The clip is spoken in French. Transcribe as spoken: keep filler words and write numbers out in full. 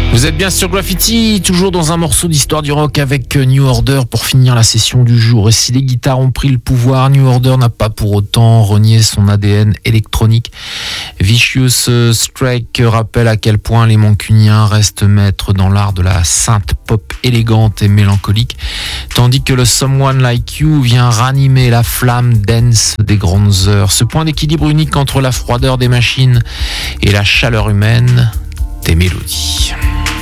Vous êtes bien sur Graffiti, toujours dans un morceau d'histoire du rock avec New Order pour finir la session du jour. Et si les guitares ont pris le pouvoir, New Order n'a pas pour autant renié son A D N électronique. Vicious Strike rappelle à quel point les Mancuniens restent maîtres dans l'art de la synth pop élégante et mélancolique, tandis que le Someone Like You vient ranimer la flamme dance des grandes heures. Ce point d'équilibre unique entre la froideur des machines et la chaleur humaine des mélodies.